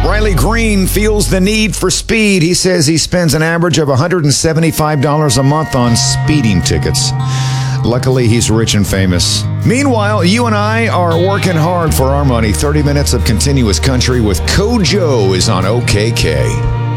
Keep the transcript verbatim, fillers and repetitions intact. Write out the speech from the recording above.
Riley Green feels the need for speed. He says he spends an average of one hundred seventy-five dollars a month on speeding tickets. Luckily, he's rich and famous. Meanwhile, you and I are working hard for our money. thirty minutes of continuous country with Kojo is on O K K.